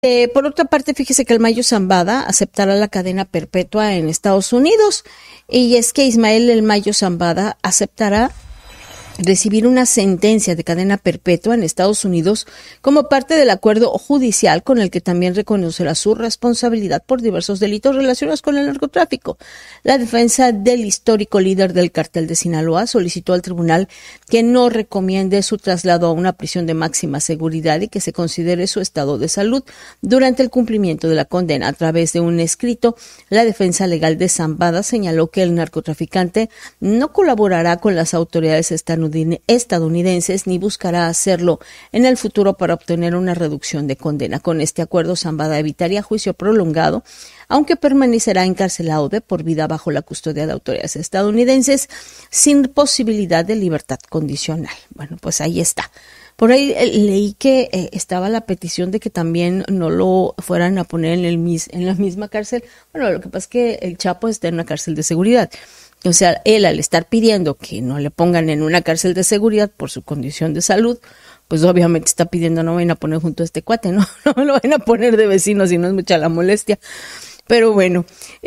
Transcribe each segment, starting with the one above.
Por otra parte, fíjese que el Mayo Zambada aceptará la cadena perpetua en Estados Unidos, y es que Ismael El Mayo Zambada aceptará recibir una sentencia de cadena perpetua en Estados Unidos como parte del acuerdo judicial con el que también reconocerá su responsabilidad por diversos delitos relacionados con el narcotráfico. La defensa del histórico líder del cártel de Sinaloa solicitó al tribunal que no recomiende su traslado a una prisión de máxima seguridad y que se considere su estado de salud durante el cumplimiento de la condena. A través de un escrito, la defensa legal de Zambada señaló que el narcotraficante no colaborará con las autoridades estadounidenses ni buscará hacerlo en el futuro para obtener una reducción de condena. Con este acuerdo, Zambada evitaría juicio prolongado, aunque permanecerá encarcelado de por vida bajo la custodia de autoridades estadounidenses sin posibilidad de libertad condicional. Bueno, pues ahí está. Por ahí leí que estaba la petición de que también no lo fueran a poner en la misma cárcel. Bueno, lo que pasa es que el Chapo está en una cárcel de seguridad. O sea, él al estar pidiendo que no le pongan en una cárcel de seguridad por su condición de salud, pues obviamente está pidiendo no vayan a poner junto a este cuate, no me lo vayan a poner de vecino si no es mucha la molestia. Pero bueno,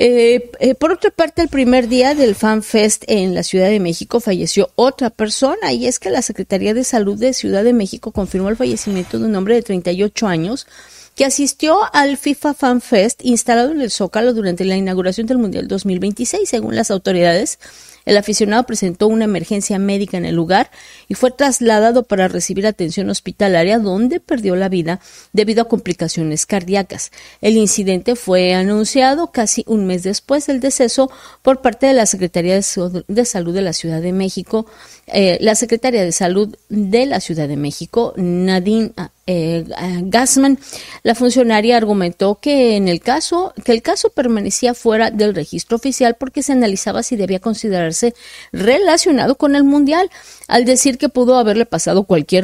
por otra parte, el primer día del Fan Fest en la Ciudad de México falleció otra persona, y es que la Secretaría de Salud de Ciudad de México confirmó el fallecimiento de un hombre de 38 años que asistió al FIFA Fan Fest instalado en el Zócalo durante la inauguración del Mundial 2026. Según las autoridades, el aficionado presentó una emergencia médica en el lugar y fue trasladado para recibir atención hospitalaria, donde perdió la vida debido a complicaciones cardíacas. El incidente fue anunciado casi un mes después del deceso por parte de la Secretaría de Salud de la Ciudad de México. La Secretaria de Salud de la Ciudad de México, Nadine Gassman, la funcionaria argumentó que el caso permanecía fuera del registro oficial porque se analizaba si debía considerarse relacionado con el mundial, al decir que le pudo haber pasado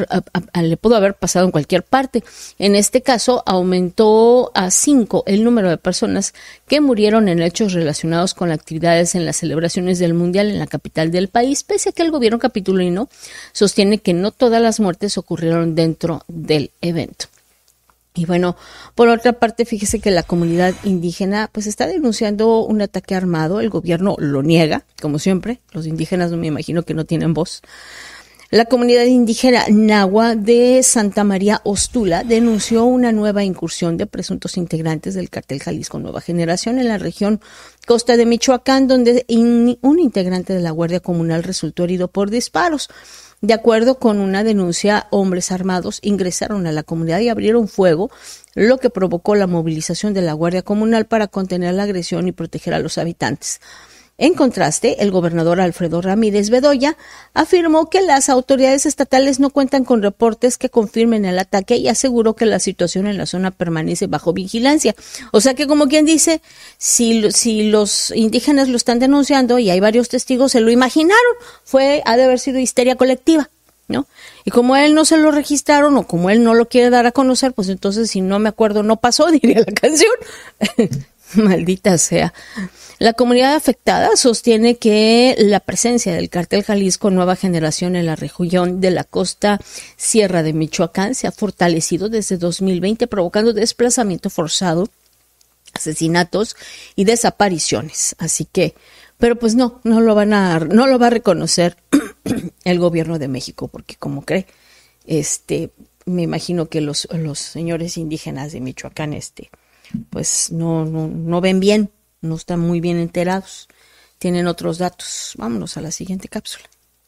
en cualquier parte. En este caso, aumentó a 5 el número de personas que murieron en hechos relacionados con actividades en las celebraciones del mundial en la capital del país, pese a que el gobierno capitolino sostiene que no todas las muertes ocurrieron dentro del evento. Y bueno, por otra parte, fíjese que la comunidad indígena pues está denunciando un ataque armado. El gobierno lo niega, como siempre. Los indígenas no me imagino que no tienen voz. La comunidad indígena Nahua de Santa María Ostula denunció una nueva incursión de presuntos integrantes del cártel Jalisco Nueva Generación en la región costa de Michoacán, donde un integrante de la Guardia Comunal resultó herido por disparos. De acuerdo con una denuncia, hombres armados ingresaron a la comunidad y abrieron fuego, lo que provocó la movilización de la Guardia Comunal para contener la agresión y proteger a los habitantes. En contraste, el gobernador Alfredo Ramírez Bedoya afirmó que las autoridades estatales no cuentan con reportes que confirmen el ataque y aseguró que la situación en la zona permanece bajo vigilancia. O sea que, como quien dice, si los indígenas lo están denunciando y hay varios testigos, se lo imaginaron, ha de haber sido histeria colectiva, ¿no? Y como él no se lo registraron o como él no lo quiere dar a conocer, pues entonces si no me acuerdo no pasó, diría la canción. Maldita sea. La comunidad afectada sostiene que la presencia del cártel Jalisco Nueva Generación en la región de la costa Sierra de Michoacán se ha fortalecido desde 2020, provocando desplazamiento forzado, asesinatos y desapariciones. Así que, pero pues no lo va a reconocer el gobierno de México, porque como cree, me imagino que los señores indígenas de Michoacán, pues no ven bien. No están muy bien enterados, tienen otros datos. Vámonos a la siguiente cápsula.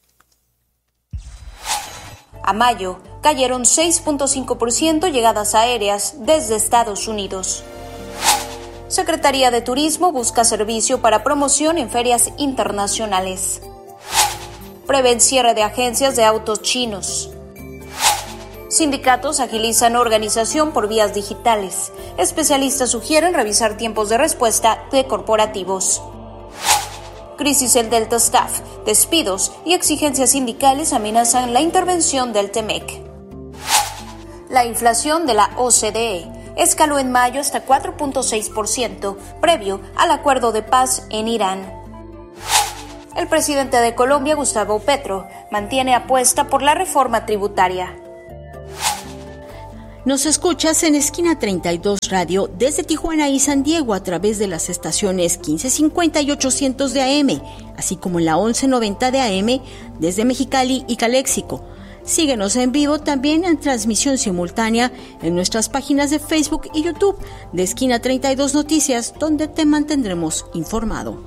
A mayo, cayeron 6.5% llegadas aéreas desde Estados Unidos. Secretaría de Turismo busca servicio para promoción en ferias internacionales. Prevén cierre de agencias de autos chinos. Sindicatos agilizan organización por vías digitales. Especialistas sugieren revisar tiempos de respuesta de corporativos. Crisis el Delta Staff, despidos y exigencias sindicales amenazan la intervención del TEMEC. La inflación de la OCDE escaló en mayo hasta 4.6%, previo al acuerdo de paz en Irán. El presidente de Colombia, Gustavo Petro, mantiene apuesta por la reforma tributaria. Nos escuchas en Esquina 32 Radio desde Tijuana y San Diego a través de las estaciones 1550 y 800 de AM, así como en la 1190 de AM desde Mexicali y Caléxico. Síguenos en vivo también en transmisión simultánea en nuestras páginas de Facebook y YouTube de Esquina 32 Noticias, donde te mantendremos informado.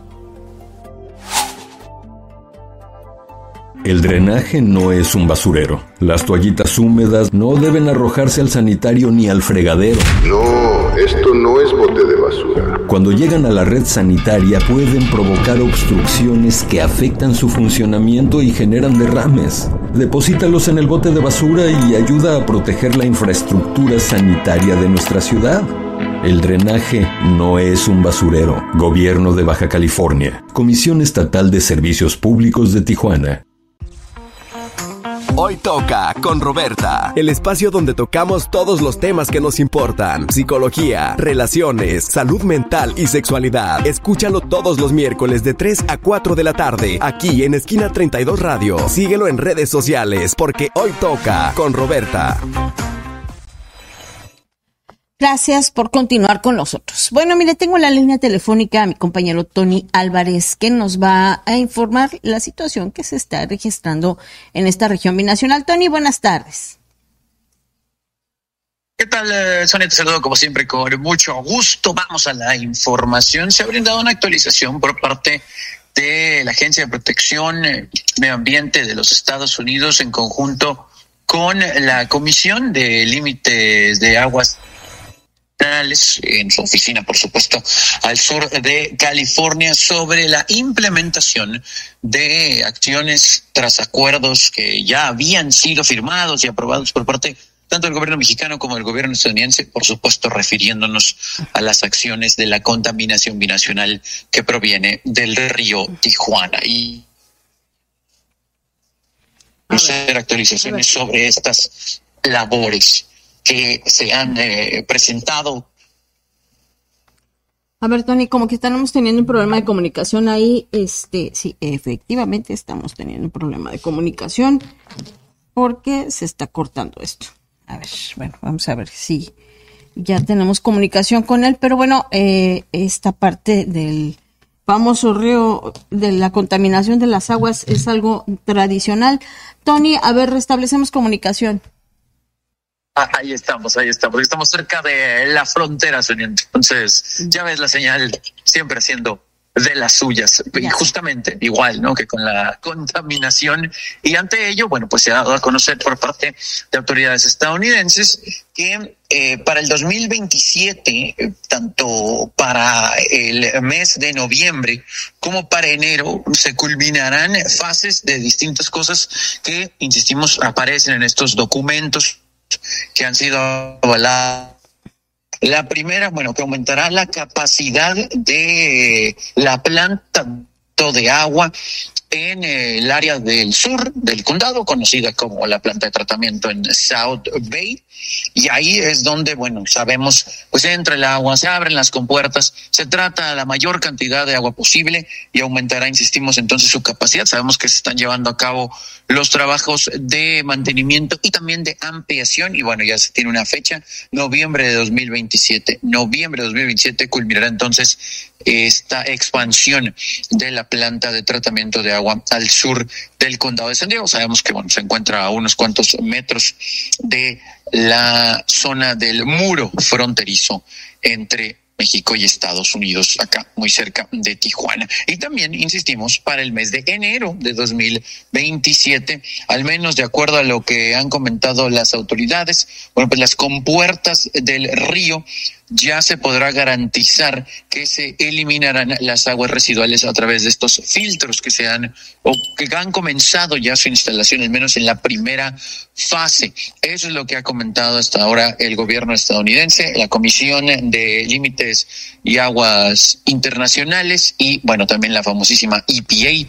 El drenaje no es un basurero. Las toallitas húmedas no deben arrojarse al sanitario ni al fregadero. No, esto no es bote de basura. Cuando llegan a la red sanitaria pueden provocar obstrucciones que afectan su funcionamiento y generan derrames. Deposítalos en el bote de basura y ayuda a proteger la infraestructura sanitaria de nuestra ciudad. El drenaje no es un basurero. Gobierno de Baja California. Comisión Estatal de Servicios Públicos de Tijuana. Hoy toca con Roberta, el espacio donde tocamos todos los temas que nos importan: psicología, relaciones, salud mental y sexualidad. Escúchalo todos los miércoles de 3 a 4 de la tarde, aquí en Esquina 32 Radio. Síguelo en redes sociales, porque hoy toca con Roberta. Gracias por continuar con nosotros. Bueno, mire, tengo en la línea telefónica a mi compañero Tony Álvarez, que nos va a informar la situación que se está registrando en esta región binacional. Tony, buenas tardes. ¿Qué tal, Sonia? Te saludo como siempre con mucho gusto. Vamos a la información. Se ha brindado una actualización por parte de la Agencia de Protección Medio Ambiente de los Estados Unidos en conjunto con la Comisión de Límites de Aguas en su oficina, por supuesto, al sur de California, sobre la implementación de acciones tras acuerdos que ya habían sido firmados y aprobados por parte tanto del gobierno mexicano como del gobierno estadounidense, por supuesto refiriéndonos a las acciones de la contaminación binacional que proviene del río Tijuana. Y hacer actualizaciones sobre estas labores que se han presentado. A ver, Tony, como que estamos teniendo un problema de comunicación ahí. Sí, efectivamente estamos teniendo un problema de comunicación porque se está cortando esto. A ver, bueno, vamos a ver si ya tenemos comunicación con él, pero bueno, esta parte del famoso río, de la contaminación de las aguas, es algo tradicional. Tony, a ver, restablecemos comunicación. Ahí estamos, estamos cerca de la frontera, Sonia. Entonces, ya ves la señal siempre haciendo de las suyas. Y justamente igual, ¿no?, que con la contaminación. Y ante ello, bueno, pues se ha dado a conocer por parte de autoridades estadounidenses que para el 2027, tanto para el mes de noviembre como para enero, se culminarán fases de distintas cosas que, insistimos, aparecen en estos documentos que han sido avaladas. La primera, bueno, que aumentará la capacidad de la planta de agua en el área del sur del condado, conocida como la planta de tratamiento en South Bay, y ahí es donde, bueno, sabemos, pues entra el agua, se abren las compuertas, se trata la mayor cantidad de agua posible y aumentará, insistimos, entonces su capacidad. Sabemos que se están llevando a cabo los trabajos de mantenimiento y también de ampliación, y bueno, ya se tiene una fecha, noviembre de 2027. Noviembre de 2027 culminará entonces esta expansión de la planta de tratamiento de agua al sur del condado de San Diego. Sabemos que, bueno, se encuentra a unos cuantos metros de la zona del muro fronterizo entre México y Estados Unidos, acá muy cerca de Tijuana. Y también, insistimos, para el mes de enero de 2027, al menos de acuerdo a lo que han comentado las autoridades, bueno, pues las compuertas del río ya se podrá garantizar que se eliminarán las aguas residuales a través de estos filtros que se han o que han comenzado ya su instalación, al menos en la primera fase. Eso es lo que ha comentado hasta ahora el gobierno estadounidense, la Comisión de Límites y Aguas Internacionales y, bueno, también la famosísima EPA,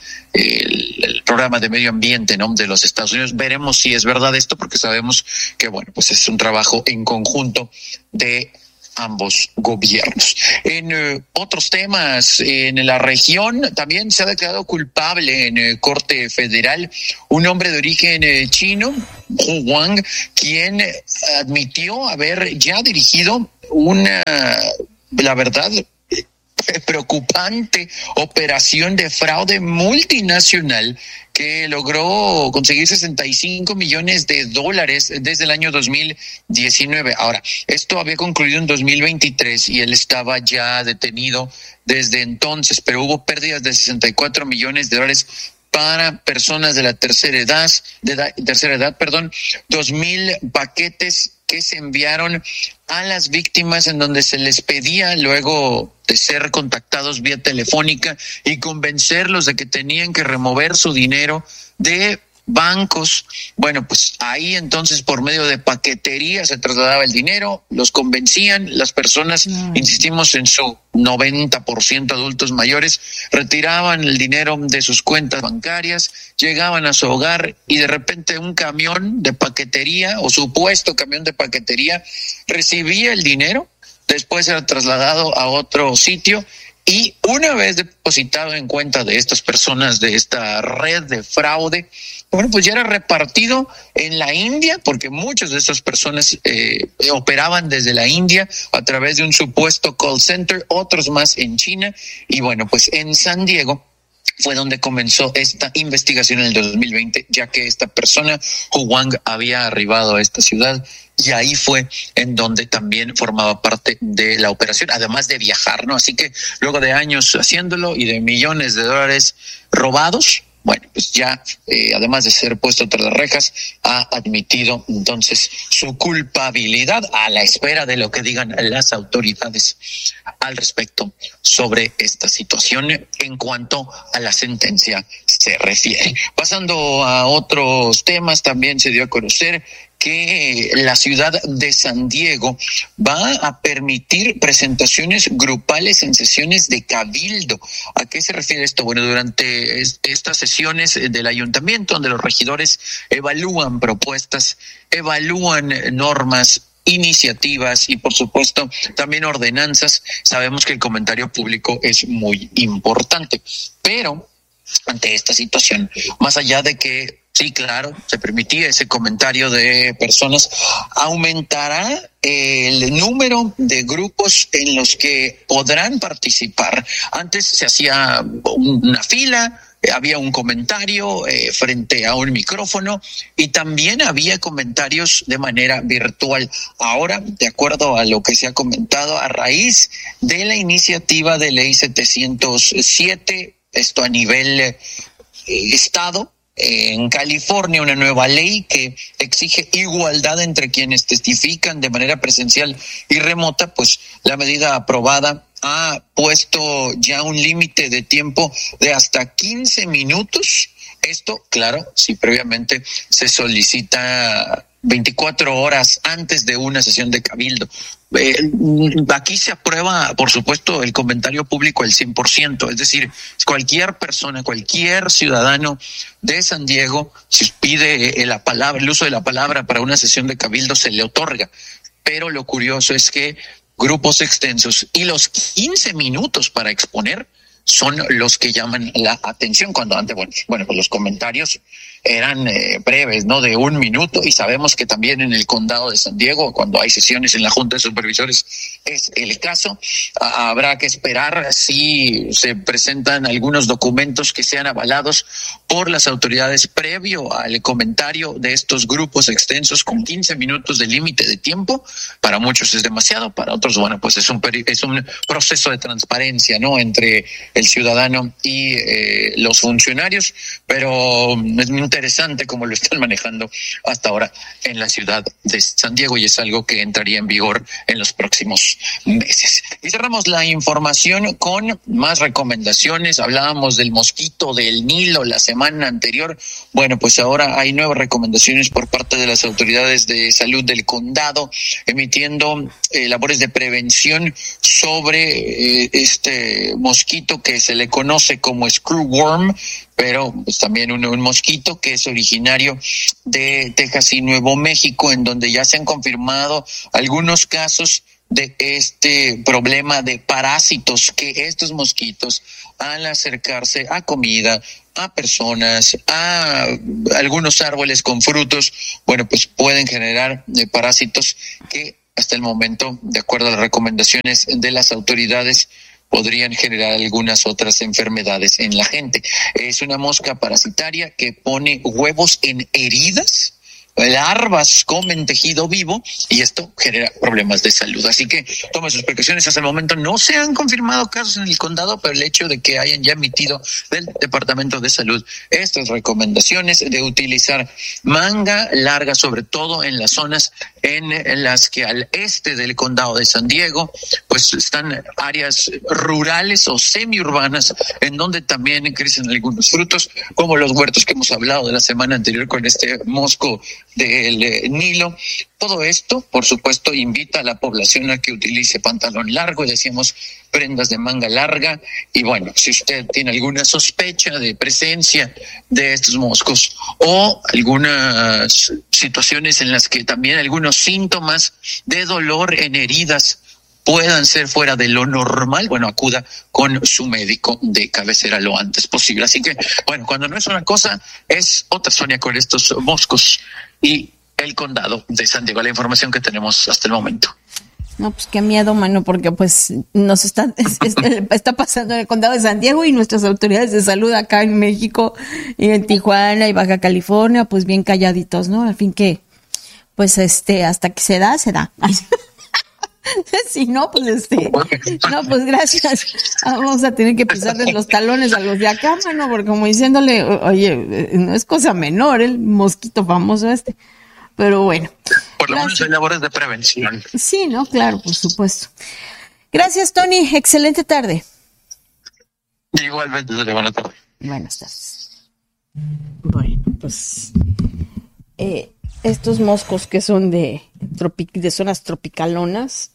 el programa de medio ambiente, ¿no?, de los Estados Unidos. Veremos si es verdad esto, porque sabemos que, bueno, pues es un trabajo en conjunto de ambos gobiernos. En otros temas, en la región también se ha declarado culpable en Corte Federal un hombre de origen chino, Hu Wang, quien admitió haber ya dirigido una, la verdad, preocupante operación de fraude multinacional que logró conseguir $65 millones desde el año 2019. Ahora, esto había concluido en 2023 y él estaba ya detenido desde entonces, pero hubo pérdidas de $64 millones para personas de la tercera edad, 2,000 paquetes que se enviaron a las víctimas en donde se les pedía, luego de ser contactados vía telefónica y convencerlos de que tenían que remover su dinero de bancos. Bueno, pues ahí entonces por medio de paquetería se trasladaba el dinero, los convencían, las personas, insistimos, en su 90% adultos mayores, retiraban el dinero de sus cuentas bancarias, llegaban a su hogar y de repente un camión de paquetería o supuesto camión de paquetería recibía el dinero, después era trasladado a otro sitio y una vez depositado en cuenta de estas personas de esta red de fraude, bueno, pues ya era repartido en la India, porque muchas de estas personas operaban desde la India a través de un supuesto call center, otros más en China, y bueno, pues en San Diego fue donde comenzó esta investigación en el 2020, ya que esta persona, Hu Wang, había arribado a esta ciudad y ahí fue en donde también formaba parte de la operación, además de viajar, ¿no? Así que luego de años haciéndolo y de millones de dólares robados, bueno, pues ya, además de ser puesto tras las rejas, ha admitido entonces su culpabilidad a la espera de lo que digan las autoridades al respecto sobre esta situación en cuanto a la sentencia se refiere. Pasando a otros temas, también se dio a conocer que la ciudad de San Diego va a permitir presentaciones grupales en sesiones de cabildo. ¿A qué se refiere esto? Bueno, durante estas sesiones del ayuntamiento, donde los regidores evalúan propuestas, evalúan normas, iniciativas y por supuesto también ordenanzas, sabemos que el comentario público es muy importante, pero ante esta situación, más allá de que sí, claro, se permitía ese comentario de personas, aumentará el número de grupos en los que podrán participar. Antes se hacía una fila, había un comentario frente a un micrófono y también había comentarios de manera virtual. Ahora, de acuerdo a lo que se ha comentado, a raíz de la iniciativa de ley 707, esto a nivel estado, en California, una nueva ley que exige igualdad entre quienes testifican de manera presencial y remota, pues la medida aprobada ha puesto ya un límite de tiempo de hasta 15 minutos. Esto, claro, si previamente se solicita 24 horas antes de una sesión de cabildo. Aquí se aprueba, por supuesto, el comentario público al 100%, es decir, cualquier persona, cualquier ciudadano de San Diego, si pide el uso de la palabra para una sesión de cabildo, se le otorga. Pero lo curioso es que grupos extensos y los 15 minutos para exponer son los que llaman la atención, cuando antes, bueno, pues los comentarios eran breves, ¿no? De 1 minuto, y sabemos que también en el condado de San Diego, cuando hay sesiones en la Junta de Supervisores, es el caso. Habrá que esperar si se presentan algunos documentos que sean avalados por las autoridades previo al comentario de estos grupos extensos con 15 minutos de límite de tiempo. Para muchos es demasiado, para otros, bueno, pues es un proceso de transparencia, ¿no? Entre el ciudadano y los funcionarios, pero es muy interesante cómo lo están manejando hasta ahora en la ciudad de San Diego y es algo que entraría en vigor en los próximos meses. Y cerramos la información con más recomendaciones. Hablábamos del mosquito del Nilo la semana anterior. Bueno, pues ahora hay nuevas recomendaciones por parte de las autoridades de salud del condado, emitiendo labores de prevención sobre este mosquito que se le conoce como screwworm, pero pues también un mosquito que es originario de Texas y Nuevo México, en donde ya se han confirmado algunos casos de este problema de parásitos que estos mosquitos, al acercarse a comida, a personas, a algunos árboles con frutos, bueno, pues pueden generar parásitos que hasta el momento, de acuerdo a las recomendaciones de las autoridades, podrían generar algunas otras enfermedades en la gente. Es una mosca parasitaria que pone huevos en heridas. Larvas comen tejido vivo y esto genera problemas de salud. Así que tome sus precauciones. Hasta el momento no se han confirmado casos en el condado, pero el hecho de que hayan ya emitido del Departamento de Salud estas recomendaciones de utilizar manga larga, sobre todo en las zonas en las que al este del condado de San Diego, pues están áreas rurales o semiurbanas en donde también crecen algunos frutos, como los huertos que hemos hablado de la semana anterior con este mosco del Nilo. Todo esto, por supuesto, invita a la población a que utilice pantalón largo, y decíamos prendas de manga larga. Y bueno, si usted tiene alguna sospecha de presencia de estos moscos o algunas situaciones en las que también algunos síntomas de dolor en heridas puedan ser fuera de lo normal, bueno, acuda con su médico de cabecera lo antes posible. Así que, bueno, cuando no es una cosa, es otra, Sonia, con estos moscos y el condado de San Diego, la información que tenemos hasta el momento. No, pues qué miedo, mano, porque pues nos está pasando en el condado de San Diego y nuestras autoridades de salud acá en México y en Tijuana y Baja California, pues bien calladitos, ¿no? Al fin que, pues hasta que se da. Si no, pues no, pues gracias. Vamos a tener que pisarles los talones a los de acá, mano, porque como diciéndole, oye, no es cosa menor el mosquito famoso pero bueno. Por lo menos hay labores de prevención. Sí, no, claro, por supuesto. Gracias, Tony. Excelente tarde. Igualmente, buenas tardes. Buenas tardes. Bueno, pues estos moscos que son de zonas tropicalonas,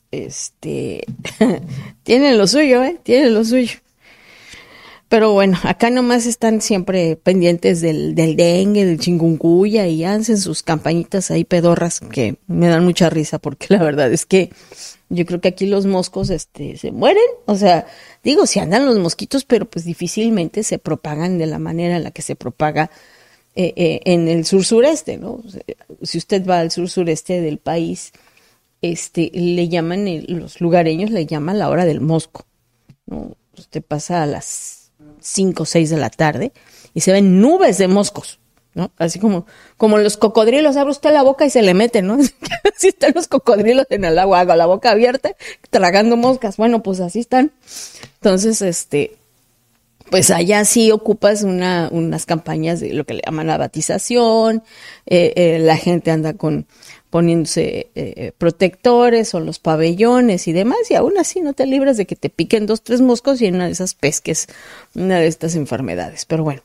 tienen lo suyo, tienen lo suyo. Pero bueno, acá nomás están siempre pendientes del dengue, del chikungunya, y hacen sus campañitas ahí pedorras que me dan mucha risa, porque la verdad es que yo creo que aquí los moscos se mueren. O sea, digo, si andan los mosquitos, pero pues difícilmente se propagan de la manera en la que se propaga en el sur-sureste, ¿no? O sea, si usted va al sur-sureste del país, le llaman, los lugareños le llaman la hora del mosco, ¿no? Usted pasa a las 5 o 6 de la tarde y se ven nubes de moscos, ¿no? Así como los cocodrilos, abre usted la boca y se le meten, ¿no? Así están los cocodrilos en el agua, con la boca abierta, tragando moscas. Bueno, pues así están. Entonces, pues allá sí ocupas unas campañas de lo que le llaman la batización, la gente anda poniéndose protectores o los pabellones y demás, y aún así no te libras de que te piquen 2, 3 moscos y en una de esas pesques una de estas enfermedades, pero bueno.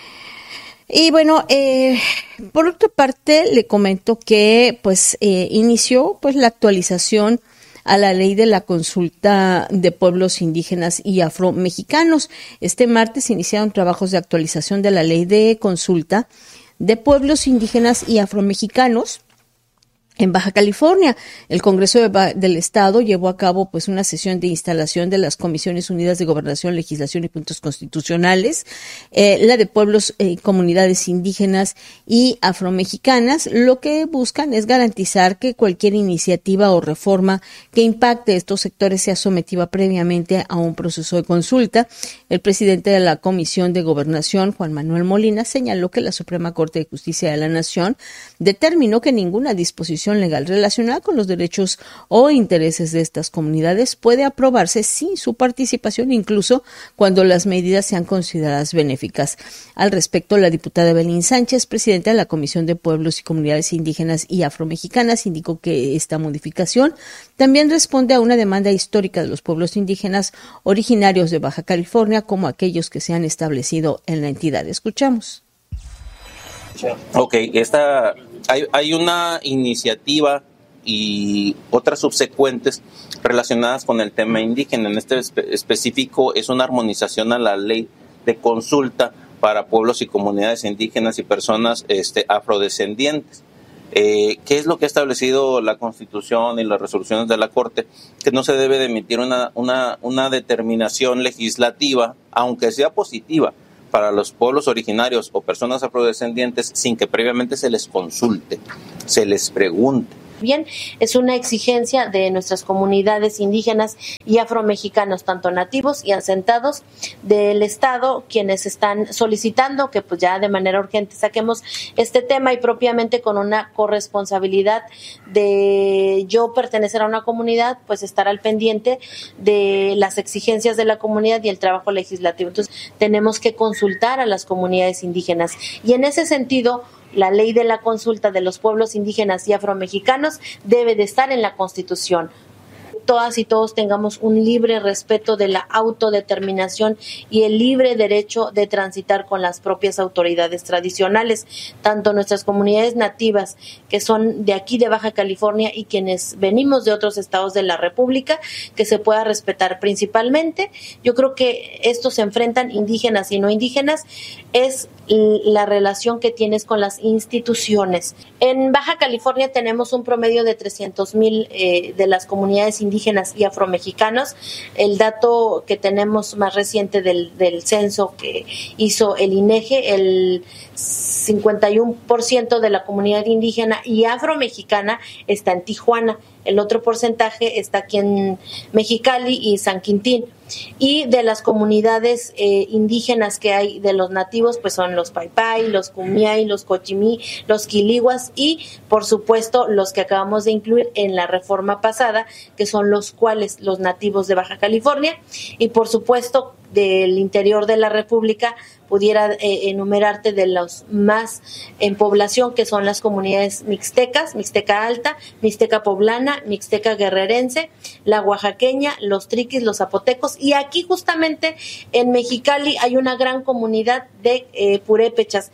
Y bueno, por otra parte le comento que pues inició pues la actualización a la ley de la consulta de pueblos indígenas y afromexicanos. Este martes iniciaron trabajos de actualización de la ley de consulta de pueblos indígenas y afromexicanos en Baja California. El Congreso del Estado llevó a cabo pues una sesión de instalación de las Comisiones Unidas de Gobernación, Legislación y Puntos Constitucionales, la de pueblos y comunidades indígenas y afromexicanas. Lo que buscan es garantizar que cualquier iniciativa o reforma que impacte estos sectores sea sometida previamente a un proceso de consulta. El presidente de la Comisión de Gobernación, Juan Manuel Molina, señaló que la Suprema Corte de Justicia de la Nación determinó que ninguna disposición legal relacionada con los derechos o intereses de estas comunidades puede aprobarse sin su participación, incluso cuando las medidas sean consideradas benéficas. Al respecto, la diputada Evelyn Sánchez, presidenta de la Comisión de Pueblos y Comunidades Indígenas y Afromexicanas, indicó que esta modificación también responde a una demanda histórica de los pueblos indígenas originarios de Baja California, como aquellos que se han establecido en la entidad. Escuchamos. Ok, hay una iniciativa y otras subsecuentes relacionadas con el tema indígena. En este específico es una armonización a la ley de consulta para pueblos y comunidades indígenas y personas afrodescendientes. ¿Qué es lo que ha establecido la Constitución y las resoluciones de la Corte? Que no se debe de emitir una determinación legislativa, aunque sea positiva, para los pueblos originarios o personas afrodescendientes sin que previamente se les consulte, se les pregunte. Bien, es una exigencia de nuestras comunidades indígenas y afromexicanos, tanto nativos y asentados del Estado, quienes están solicitando que pues ya de manera urgente saquemos este tema y propiamente con una corresponsabilidad de yo pertenecer a una comunidad, pues estar al pendiente de las exigencias de la comunidad y el trabajo legislativo. Entonces tenemos que consultar a las comunidades indígenas y en ese sentido la ley de la consulta de los pueblos indígenas y afromexicanos debe de estar en la Constitución. Todas y todos tengamos un libre respeto de la autodeterminación y el libre derecho de transitar con las propias autoridades tradicionales, tanto nuestras comunidades nativas, que son de aquí de Baja California, y quienes venimos de otros estados de la República, que se pueda respetar principalmente. Yo creo que estos se enfrentan, indígenas y no indígenas, es la relación que tienes con las instituciones. En Baja California tenemos un promedio de 300,000 de las comunidades indígenas y afromexicanos. El dato que tenemos más reciente del censo que hizo el INEGE, el 51% de la comunidad indígena y afromexicana está en Tijuana. El otro porcentaje está aquí en Mexicali y San Quintín. Y de las comunidades indígenas que hay, de los nativos, pues son los Paipai, los Kumiai, los Cochimí, los Quiliguas y, por supuesto, los que acabamos de incluir en la reforma pasada, que son los cuales los nativos de Baja California. Y, por supuesto, del interior de la República pudiera enumerarte de los más en población, que son las comunidades mixtecas, Mixteca Alta, Mixteca Poblana, Mixteca Guerrerense, la Oaxaqueña, los Triquis, los Zapotecos, y aquí justamente en Mexicali hay una gran comunidad de purépechas.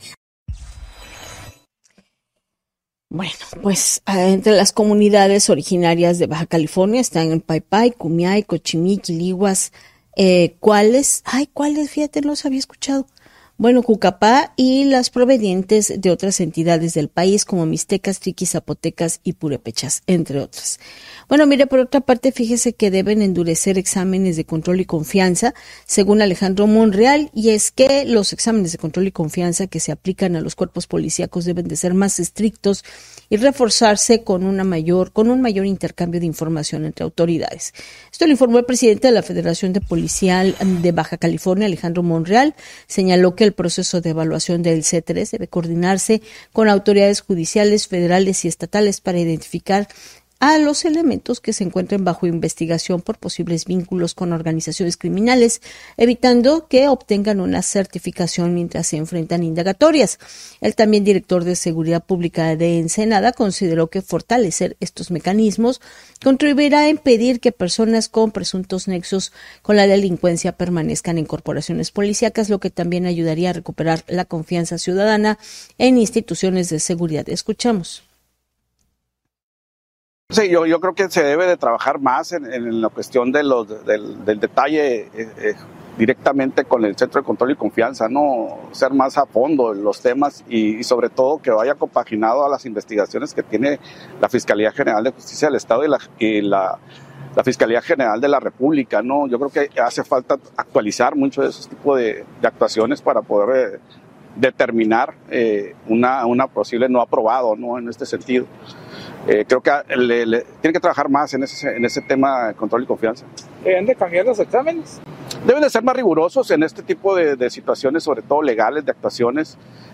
Bueno, pues entre las comunidades originarias de Baja California están el Paipai, Kumiai, Cochimí, Quiliguas, ¿cuáles? Fíjate, no los había escuchado. Bueno, Cucapá y las provenientes de otras entidades del país como mixtecas, triquis, zapotecas y purépechas, entre otras. Bueno, mire, por otra parte, fíjese que deben endurecer exámenes de control y confianza, según Alejandro Monreal, y es que los exámenes de control y confianza que se aplican a los cuerpos policíacos deben de ser más estrictos y reforzarse con un mayor intercambio de información entre autoridades. Esto lo informó el presidente de la Federación de Policía de Baja California, Alejandro Monreal. Señaló que el proceso de evaluación del C3 debe coordinarse con autoridades judiciales, federales y estatales para identificar a los elementos que se encuentren bajo investigación por posibles vínculos con organizaciones criminales, evitando que obtengan una certificación mientras se enfrentan indagatorias. El también director de Seguridad Pública de Ensenada consideró que fortalecer estos mecanismos contribuirá a impedir que personas con presuntos nexos con la delincuencia permanezcan en corporaciones policíacas, lo que también ayudaría a recuperar la confianza ciudadana en instituciones de seguridad. Escuchamos. Sí, yo creo que se debe de trabajar más en la cuestión del detalle directamente con el Centro de Control y Confianza, ¿no? Ser más a fondo en los temas y sobre todo que vaya compaginado a las investigaciones que tiene la Fiscalía General de Justicia del Estado y la Fiscalía General de la República, ¿no? Yo creo que hace falta actualizar mucho de esos tipos de actuaciones para poder determinar una posible no aprobado, ¿no? En este sentido. Creo que tiene que trabajar más en ese tema de control y confianza. ¿Deben de cambiar los exámenes? Deben de ser más rigurosos en este tipo de situaciones, sobre todo legales, de actuaciones,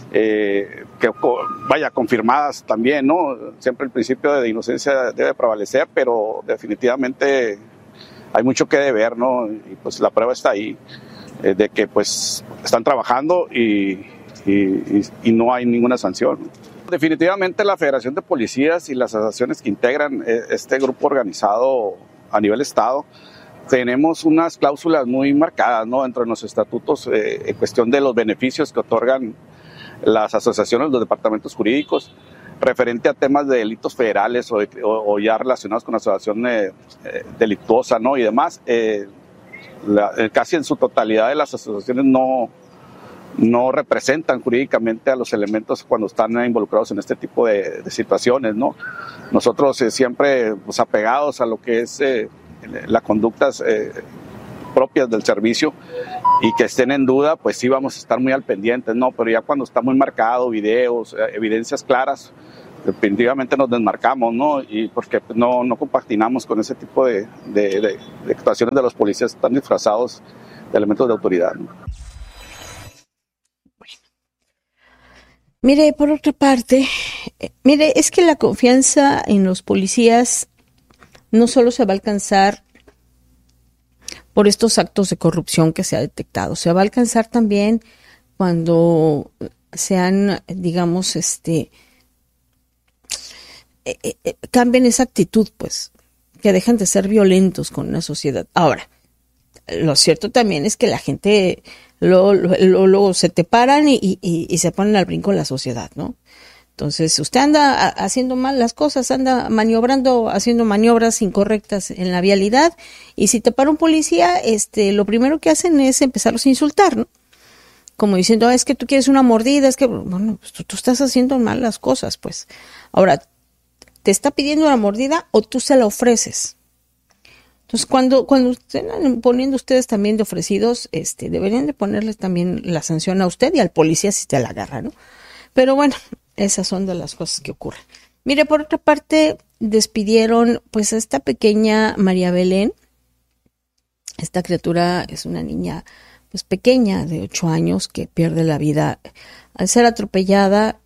confirmadas también, ¿no? Siempre el principio de inocencia debe prevalecer, pero definitivamente hay mucho que deber, ¿no? Y pues la prueba está ahí, de que pues están trabajando y no hay ninguna sanción, ¿no? Definitivamente la Federación de Policías y las asociaciones que integran este grupo organizado a nivel Estado, tenemos unas cláusulas muy marcadas, ¿no? Dentro de los estatutos en cuestión de los beneficios que otorgan las asociaciones, los departamentos jurídicos, referente a temas de delitos federales o ya relacionados con la asociación delictuosa, ¿no? Y demás. Casi en su totalidad de las asociaciones no no representan jurídicamente a los elementos cuando están involucrados en este tipo de situaciones, ¿no? Nosotros siempre pues, apegados a lo que es las conductas propias del servicio y que estén en duda, pues sí vamos a estar muy al pendiente, ¿no? Pero ya cuando está muy marcado, videos, evidencias claras, definitivamente nos desmarcamos, ¿no? Y porque no compaginamos con ese tipo de actuaciones de los policías tan disfrazados de elementos de autoridad, ¿no? Mire, por otra parte, es que la confianza en los policías no solo se va a alcanzar por estos actos de corrupción que se ha detectado, se va a alcanzar también cuando sean, digamos, cambien esa actitud, pues, que dejen de ser violentos con una sociedad. Ahora, lo cierto también es que la gente luego se te paran y se ponen al brinco en la sociedad, ¿no? Entonces, usted anda haciendo mal las cosas, anda maniobrando, haciendo maniobras incorrectas en la vialidad, y si te para un policía, lo primero que hacen es empezarlos a insultar, ¿no? Como diciendo, es que tú quieres una mordida, es que, bueno, pues tú estás haciendo mal las cosas, pues. Ahora, ¿te está pidiendo una mordida o tú se la ofreces? Entonces, cuando estén poniendo ustedes también de ofrecidos, deberían de ponerles también la sanción a usted y al policía si te la agarra, ¿no? Pero bueno, esas son de las cosas que ocurren. Mire, por otra parte, despidieron pues a esta pequeña María Belén. Esta criatura es una niña pues pequeña de 8 años que pierde la vida al ser atropellada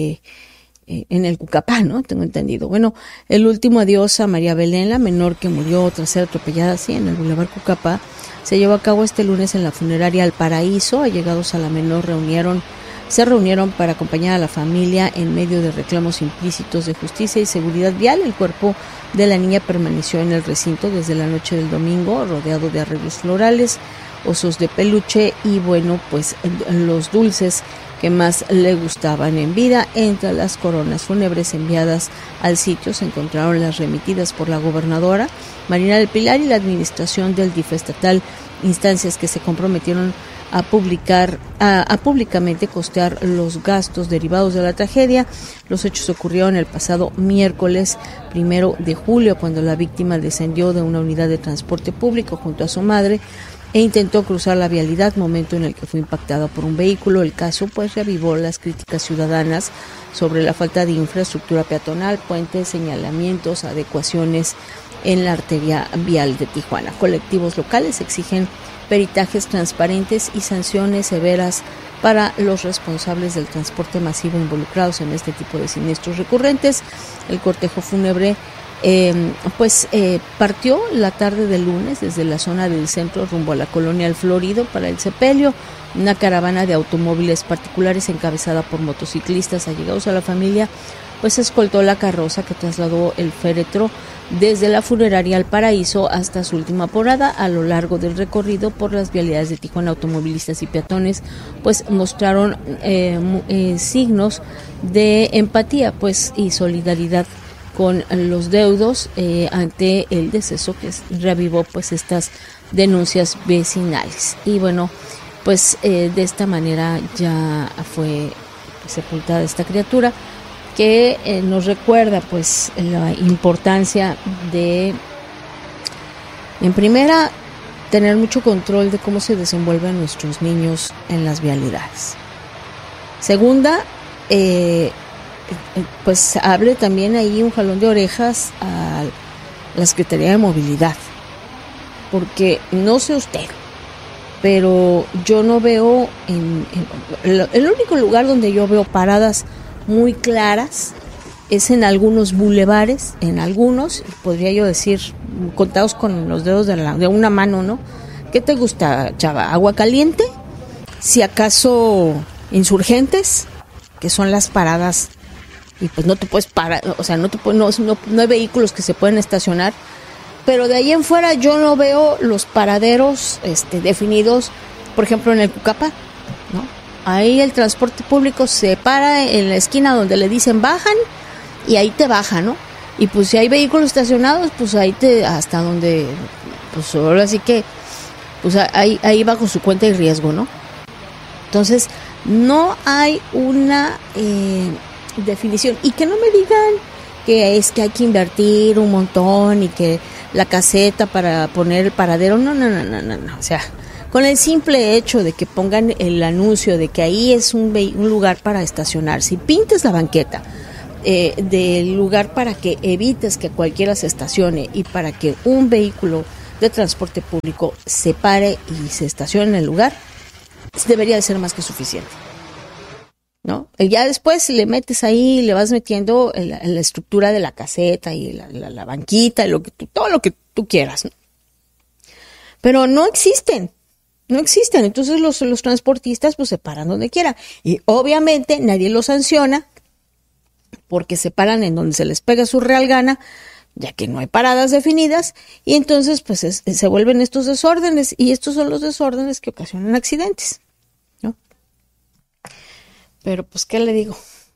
en el Cucapá, ¿no? Tengo entendido. Bueno, el último adiós a María Belén, la menor que murió tras ser atropellada, sí, en el Boulevard Cucapá, se llevó a cabo este lunes en la funeraria El Paraíso. Allegados a la menor se reunieron para acompañar a la familia en medio de reclamos implícitos de justicia y seguridad vial. El cuerpo de la niña permaneció en el recinto desde la noche del domingo, rodeado de arreglos florales, osos de peluche y, bueno, pues los dulces que más le gustaban en vida. Entre las coronas fúnebres enviadas al sitio se encontraron las remitidas por la gobernadora Marina del Pilar y la administración del DIF estatal, instancias que se comprometieron a públicamente costear los gastos derivados de la tragedia. Los hechos ocurrieron el pasado miércoles 1 de julio, cuando la víctima descendió de una unidad de transporte público junto a su madre e intentó cruzar la vialidad, momento en el que fue impactada por un vehículo. El caso pues reavivó las críticas ciudadanas sobre la falta de infraestructura peatonal, puentes, señalamientos, adecuaciones en la arteria vial de Tijuana. Colectivos locales exigen peritajes transparentes y sanciones severas para los responsables del transporte masivo involucrados en este tipo de siniestros recurrentes. El cortejo fúnebre partió la tarde del lunes desde la zona del centro rumbo a la colonia El Florido para el sepelio. Una caravana de automóviles particulares encabezada por motociclistas allegados a la familia pues escoltó la carroza que trasladó el féretro desde la funeraria El Paraíso hasta su última parada. A lo largo del recorrido por las vialidades de Tijuana, automovilistas y peatones pues mostraron signos de empatía pues y solidaridad con los deudos ante el deceso, que reavivó pues estas denuncias vecinales. Y bueno, pues de esta manera ya fue sepultada esta criatura, que nos recuerda pues la importancia de, en primera, tener mucho control de cómo se desenvuelven nuestros niños en las vialidades. Segunda, pues hable también ahí un jalón de orejas a la Secretaría de Movilidad, porque no sé usted, pero yo no veo el único lugar donde yo veo paradas muy claras es en algunos bulevares, en algunos, podría yo decir, contados con los dedos de una mano, ¿no? ¿Qué te gusta, chava? ¿Agua caliente? Si acaso Insurgentes, que son las paradas, y pues no te puedes parar, o sea, no hay vehículos que se pueden estacionar, pero de ahí en fuera yo no veo los paraderos definidos, por ejemplo en el Cucapá, ¿no? Ahí el transporte público se para en la esquina donde le dicen bajan y ahí te baja, ¿no? Y pues si hay vehículos estacionados, pues ahí hasta donde, pues ahora sí que, pues ahí bajo su cuenta y riesgo, ¿no? Entonces, no hay una definición. Y que no me digan que es que hay que invertir un montón y que la caseta para poner el paradero. No. O sea, con el simple hecho de que pongan el anuncio de que ahí es un lugar para estacionarse y pintes la banqueta del lugar para que evites que cualquiera se estacione y para que un vehículo de transporte público se pare y se estacione en el lugar, debería de ser más que suficiente, ¿no? Ya después le metes ahí, le vas metiendo la estructura de la caseta y la banquita, todo lo que tú quieras, ¿no? Pero no existen. Entonces los transportistas pues se paran donde quieran y obviamente nadie los sanciona porque se paran en donde se les pega su real gana, ya que no hay paradas definidas, y entonces pues se vuelven estos desórdenes, y estos son los desórdenes que ocasionan accidentes, ¿no? Pero pues, ¿qué le digo?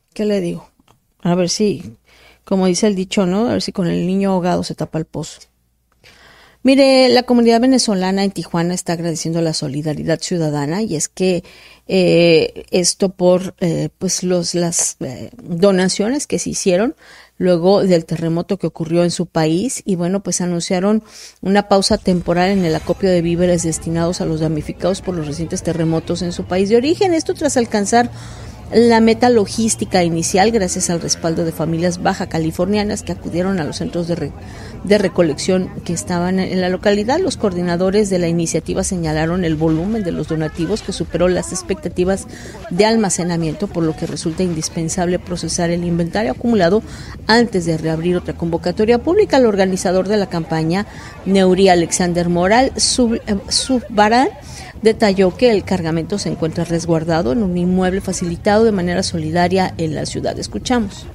A ver si, como dice el dicho, ¿no? A ver si con el niño ahogado se tapa el pozo. Mire, la comunidad venezolana en Tijuana está agradeciendo la solidaridad ciudadana, y es que esto por pues las donaciones que se hicieron luego del terremoto que ocurrió en su país, y bueno, pues anunciaron una pausa temporal en el acopio de víveres destinados a los damnificados por los recientes terremotos en su país de origen. Esto tras alcanzar la meta logística inicial gracias al respaldo de familias baja californianas que acudieron a los centros de recolección que estaban en la localidad. Los coordinadores de la iniciativa señalaron el volumen de los donativos que superó las expectativas de almacenamiento, por lo que resulta indispensable procesar el inventario acumulado antes de reabrir otra convocatoria pública. El organizador de la campaña, Neuri Alexander Moral Subbarán, detalló que el cargamento se encuentra resguardado en un inmueble facilitado de manera solidaria en la ciudad. Escuchamos.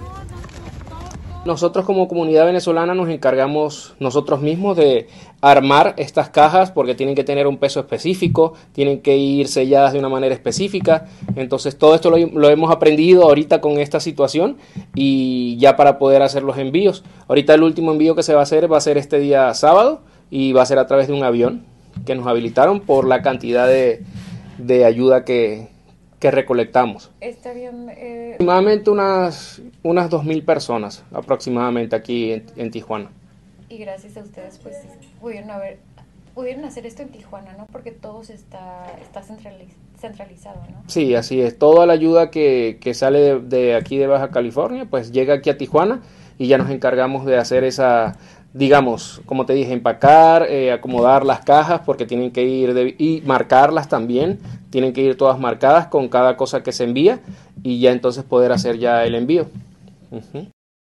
Nosotros como comunidad venezolana nos encargamos nosotros mismos de armar estas cajas porque tienen que tener un peso específico, tienen que ir selladas de una manera específica. Entonces todo esto lo hemos aprendido ahorita con esta situación y ya para poder hacer los envíos. Ahorita el último envío que se va a hacer este día sábado y va a ser a través de un avión que nos habilitaron por la cantidad de ayuda que recolectamos. Este avión... Aproximadamente unas 2,000 personas aproximadamente aquí en Tijuana. Y gracias a ustedes pues pudieron hacer esto en Tijuana, ¿no? Porque todo está centralizado, ¿no? Sí, así es. Toda la ayuda que sale de aquí de Baja California pues llega aquí a Tijuana y ya nos encargamos de hacer esa... digamos, como te dije, empacar, acomodar las cajas porque tienen que ir y marcarlas también, tienen que ir todas marcadas con cada cosa que se envía y ya entonces poder hacer ya el envío. Uh-huh.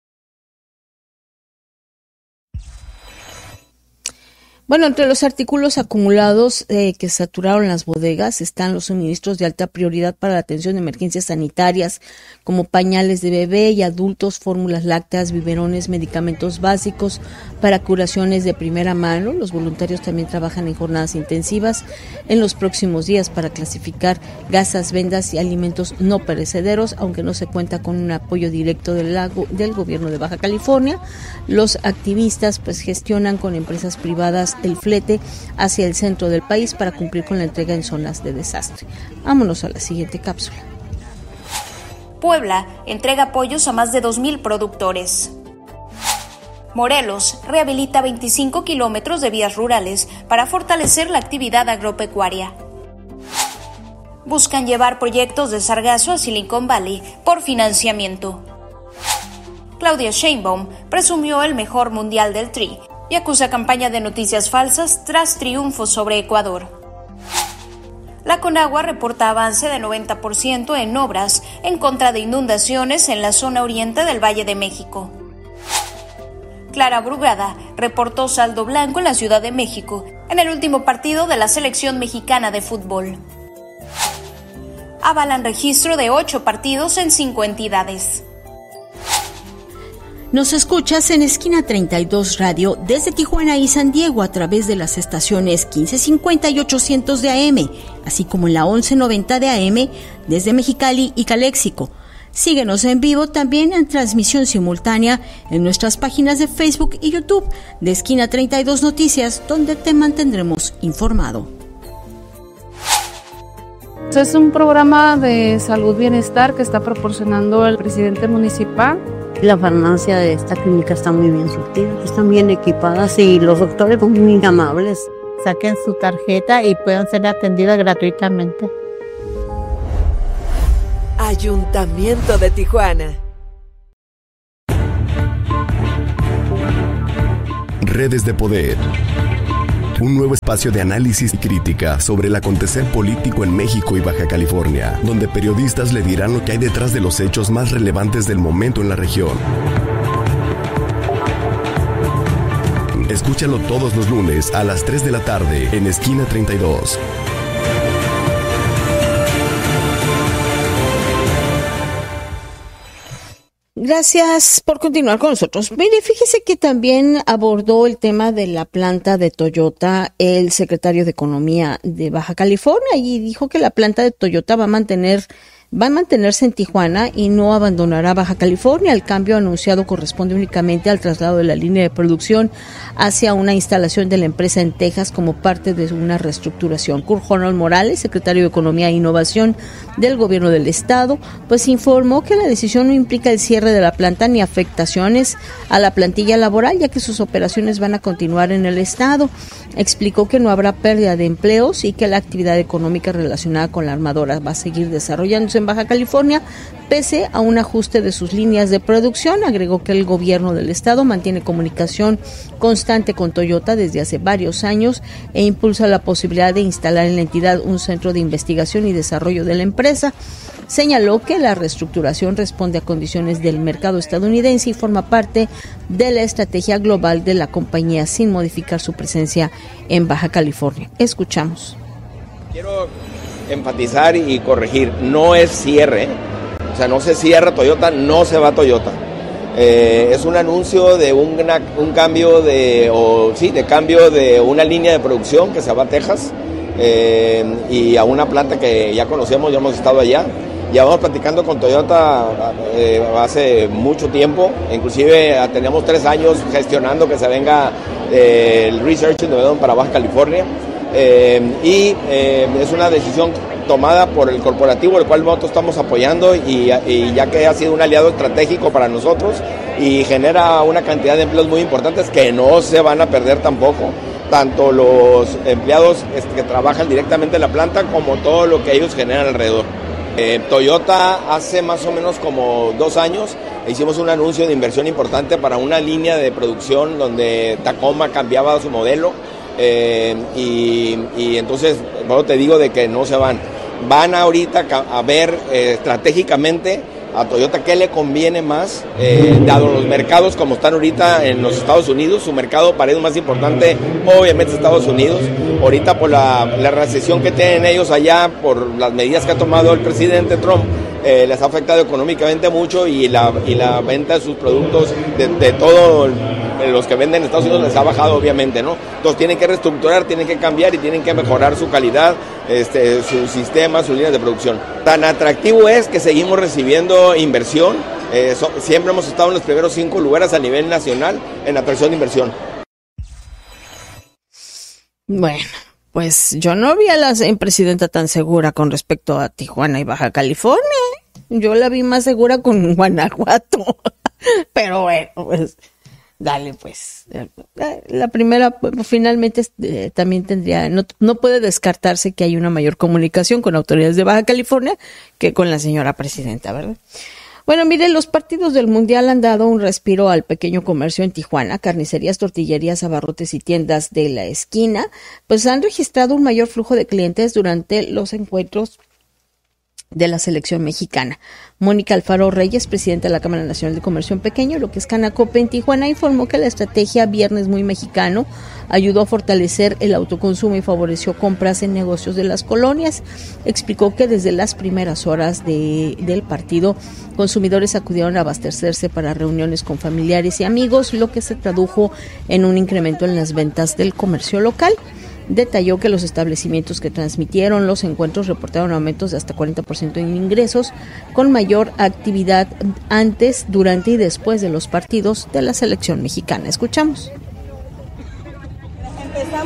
Bueno, entre los artículos acumulados que saturaron las bodegas están los suministros de alta prioridad para la atención de emergencias sanitarias, como pañales de bebé y adultos, fórmulas lácteas, biberones, medicamentos básicos para curaciones de primera mano. Los voluntarios también trabajan en jornadas intensivas en los próximos días para clasificar gasas, vendas y alimentos no perecederos, aunque no se cuenta con un apoyo directo del gobierno de Baja California. Los activistas pues gestionan con empresas privadas el flete hacia el centro del país para cumplir con la entrega en zonas de desastre. Vámonos a la siguiente cápsula. Puebla entrega apoyos a más de 2,000 productores. Morelos rehabilita 25 kilómetros de vías rurales para fortalecer la actividad agropecuaria. Buscan llevar proyectos de sargazo a Silicon Valley por financiamiento. Claudia Sheinbaum presumió el mejor mundial del Tri y acusa campaña de noticias falsas tras triunfo sobre Ecuador. La Conagua reporta avance de 90% en obras en contra de inundaciones en la zona oriente del Valle de México. Clara Brugada reportó saldo blanco en la Ciudad de México en el último partido de la selección mexicana de fútbol. Avalan registro de 8 partidos en 5 entidades. Nos escuchas en Esquina 32 Radio desde Tijuana y San Diego a través de las estaciones 1550 y 800 de AM, así como en la 1190 de AM desde Mexicali y Caléxico. Síguenos en vivo también en transmisión simultánea en nuestras páginas de Facebook y YouTube de Esquina 32 Noticias, donde te mantendremos informado. Es un programa de salud bienestar que está proporcionando el presidente municipal. La farmacia de esta clínica está muy bien surtida, están bien equipadas y los doctores son muy amables. Saquen su tarjeta y puedan ser atendidas gratuitamente. Ayuntamiento de Tijuana. Redes de Poder. Un nuevo espacio de análisis y crítica sobre el acontecer político en México y Baja California, donde periodistas le dirán lo que hay detrás de los hechos más relevantes del momento en la región. Escúchalo todos los lunes a las 3 de la tarde en Esquina 32. Gracias por continuar con nosotros. Mire, fíjese que también abordó el tema de la planta de Toyota el secretario de Economía de Baja California y dijo que la planta de Toyota va a mantenerse en Tijuana y no abandonará Baja California. El cambio anunciado corresponde únicamente al traslado de la línea de producción hacia una instalación de la empresa en Texas como parte de una reestructuración. Kurt Ronald Morales, secretario de Economía e Innovación del Gobierno del Estado, pues informó que la decisión no implica el cierre de la planta ni afectaciones a la plantilla laboral, ya que sus operaciones van a continuar en el Estado. Explicó que no habrá pérdida de empleos y que la actividad económica relacionada con la armadora va a seguir desarrollándose en Baja California, pese a un ajuste de sus líneas de producción. Agregó que el gobierno del estado mantiene comunicación constante con Toyota desde hace varios años e impulsa la posibilidad de instalar en la entidad un centro de investigación y desarrollo de la empresa. Señaló que la reestructuración responde a condiciones del mercado estadounidense y forma parte de la estrategia global de la compañía sin modificar su presencia en Baja California. Escuchamos. Quiero enfatizar y corregir, no es cierre, o sea, no se cierra Toyota, no se va Toyota. Es un anuncio de un cambio de cambio de una línea de producción que se va a Texas y a una planta que ya conocemos, ya hemos estado allá. Ya vamos platicando con Toyota hace mucho tiempo, inclusive tenemos 3 años gestionando que se venga el Research and Development para Baja California. Es una decisión tomada por el corporativo, el cual nosotros estamos apoyando y ya que ha sido un aliado estratégico para nosotros y genera una cantidad de empleos muy importantes que no se van a perder tampoco, tanto los empleados que trabajan directamente en la planta como todo lo que ellos generan alrededor. Toyota hace más o menos como 2 años hicimos un anuncio de inversión importante para una línea de producción donde Tacoma cambiaba su modelo. Y entonces, bueno, te digo de que no se van ahorita a ver estratégicamente a Toyota qué le conviene más, dado los mercados como están ahorita en los Estados Unidos. Su mercado parece más importante, obviamente Estados Unidos, ahorita por la recesión que tienen ellos allá, por las medidas que ha tomado el presidente Trump, les ha afectado económicamente mucho y la venta de sus productos de todos los que venden en Estados Unidos les ha bajado, obviamente, ¿no? Entonces tienen que reestructurar, tienen que cambiar y tienen que mejorar su calidad, su sistema, sus líneas de producción. Tan atractivo es que seguimos recibiendo inversión, siempre hemos estado en los primeros 5 lugares a nivel nacional en atracción de inversión. Bueno, pues yo no vi a la presidenta tan segura con respecto a Tijuana y Baja California. Yo la vi más segura con Guanajuato. Pero bueno, pues dale pues. La primera finalmente también tendría, no puede descartarse que hay una mayor comunicación con autoridades de Baja California que con la señora presidenta, ¿verdad? Bueno, mire, los partidos del Mundial han dado un respiro al pequeño comercio en Tijuana. Carnicerías, tortillerías, abarrotes y tiendas de la esquina, pues han registrado un mayor flujo de clientes durante los encuentros de la selección mexicana. Mónica Alfaro Reyes, presidenta de la Cámara Nacional de Comercio en Pequeño, lo que es Canacope en Tijuana, informó que la estrategia Viernes Muy Mexicano ayudó a fortalecer el autoconsumo y favoreció compras en negocios de las colonias. Explicó que desde las primeras horas del partido, consumidores acudieron a abastecerse para reuniones con familiares y amigos, lo que se tradujo en un incremento en las ventas del comercio local. Detalló que los establecimientos que transmitieron los encuentros reportaron aumentos de hasta 40% en ingresos, con mayor actividad antes, durante y después de los partidos de la selección mexicana. Escuchamos. Empezamos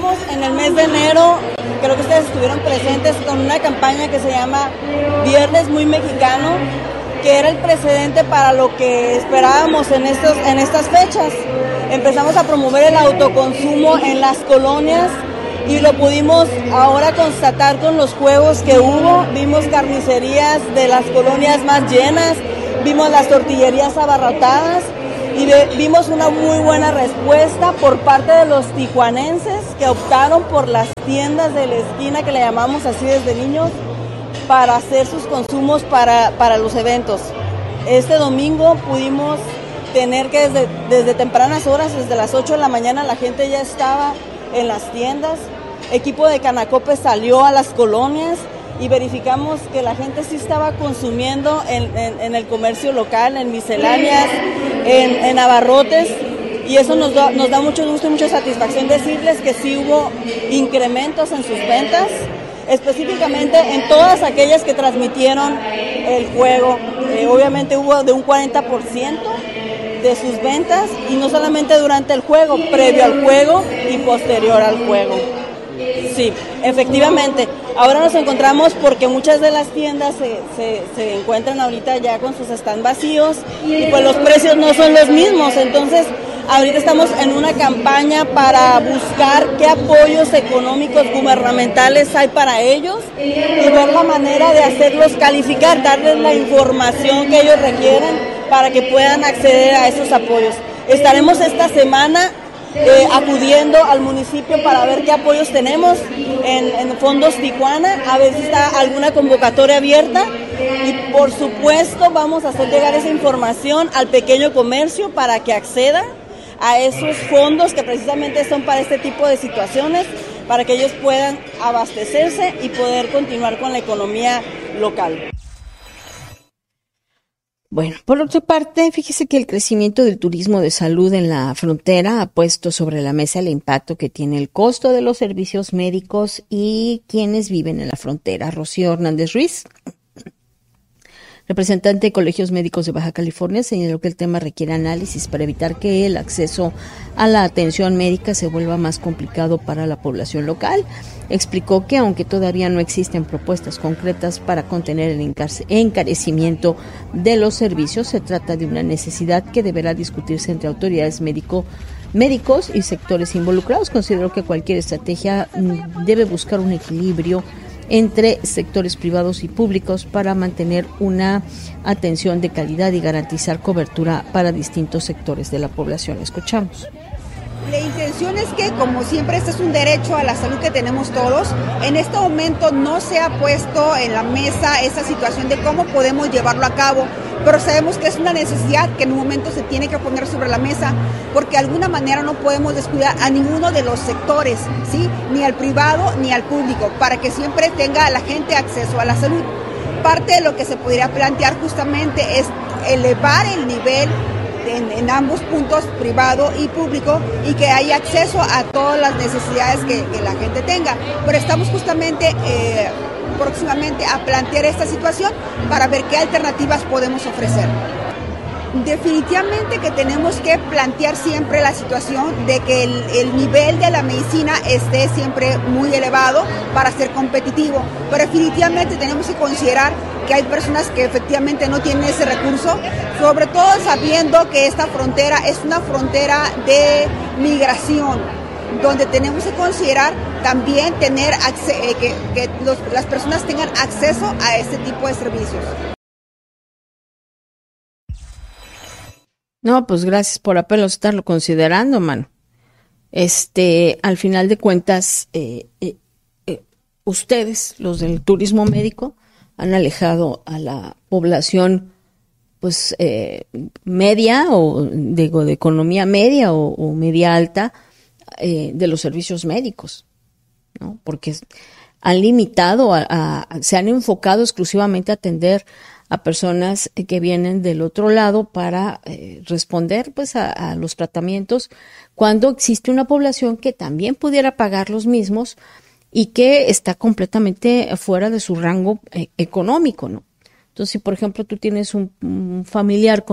Empezamos en el mes de enero, creo que ustedes estuvieron presentes con una campaña que se llama Viernes Muy Mexicano, que era el precedente para lo que esperábamos en estas fechas. Empezamos a promover el autoconsumo en las colonias y lo pudimos ahora constatar con los juegos que hubo. Vimos carnicerías de las colonias más llenas, vimos las tortillerías abarrotadas y vimos una muy buena respuesta por parte de los tijuanenses que optaron por las tiendas de la esquina, que le llamamos así desde niños, para hacer sus consumos para los eventos. Este domingo pudimos tener que desde tempranas horas, desde las 8 de la mañana, la gente ya estaba en las tiendas. Equipo de Canacope salió a las colonias y verificamos que la gente sí estaba consumiendo en el comercio local, en misceláneas, en abarrotes, y eso nos da mucho gusto y mucha satisfacción decirles que sí hubo incrementos en sus ventas, específicamente en todas aquellas que transmitieron el juego. Obviamente hubo de un 40% de sus ventas, y no solamente durante el juego, previo al juego y posterior al juego. Sí, efectivamente. Ahora nos encontramos porque muchas de las tiendas se encuentran ahorita ya con sus stands vacíos y pues los precios no son los mismos. Entonces, ahorita estamos en una campaña para buscar qué apoyos económicos gubernamentales hay para ellos y ver la manera de hacerlos calificar, darles la información que ellos requieren para que puedan acceder a esos apoyos. Estaremos esta semana acudiendo al municipio para ver qué apoyos tenemos en Fondos Tijuana, a ver si está alguna convocatoria abierta, y por supuesto vamos a hacer llegar esa información al pequeño comercio para que acceda a esos fondos que precisamente son para este tipo de situaciones, para que ellos puedan abastecerse y poder continuar con la economía local. Bueno, por otra parte, fíjese que el crecimiento del turismo de salud en la frontera ha puesto sobre la mesa el impacto que tiene el costo de los servicios médicos y quienes viven en la frontera. Rocío Hernández Ruiz, representante de Colegios Médicos de Baja California, señaló que el tema requiere análisis para evitar que el acceso a la atención médica se vuelva más complicado para la población local. Explicó que aunque todavía no existen propuestas concretas para contener el encarecimiento de los servicios, se trata de una necesidad que deberá discutirse entre autoridades médicos y sectores involucrados. Consideró que cualquier estrategia debe buscar un equilibrio entre sectores privados y públicos para mantener una atención de calidad y garantizar cobertura para distintos sectores de la población. Escuchamos. La intención es que, como siempre, este es un derecho a la salud que tenemos todos. En este momento no se ha puesto en la mesa esa situación de cómo podemos llevarlo a cabo, pero sabemos que es una necesidad que en un momento se tiene que poner sobre la mesa, porque de alguna manera no podemos descuidar a ninguno de los sectores, ¿sí? Ni al privado ni al público, para que siempre tenga la gente acceso a la salud. Parte de lo que se podría plantear justamente es elevar el nivel en ambos puntos, privado y público, y que haya acceso a todas las necesidades que la gente tenga. Pero estamos justamente próximamente a plantear esta situación para ver qué alternativas podemos ofrecer. Definitivamente que tenemos que plantear siempre la situación de que el nivel de la medicina esté siempre muy elevado para ser competitivo, pero definitivamente tenemos que considerar que hay personas que efectivamente no tienen ese recurso, sobre todo sabiendo que esta frontera es una frontera de migración, donde tenemos que considerar también tener que las personas tengan acceso a este tipo de servicios. No, pues gracias por apenas estarlo considerando, mano. Al final de cuentas, ustedes, los del turismo médico, han alejado a la población, pues, media o de economía media o media alta de los servicios médicos, ¿no? Porque han limitado, se han enfocado exclusivamente a atender a personas que vienen del otro lado para responder pues a los tratamientos, cuando existe una población que también pudiera pagar los mismos y que está completamente fuera de su rango económico, ¿no? Entonces, si por ejemplo tú tienes un familiar